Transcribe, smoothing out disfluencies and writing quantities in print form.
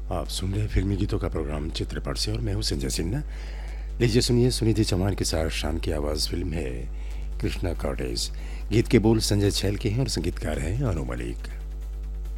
आप सुन रहे हैं फिल्मी गीतों का प्रोग्राम चित्रपट से और मैं हूं संजय सिन्हा। लीजिए सुनिए सुनिधि चौहान के साथ शान की आवाज़ फिल्म है कृष्णा कॉटेज। गीत के बोल संजय छैल के हैं और संगीतकार हैं अनु मलिक।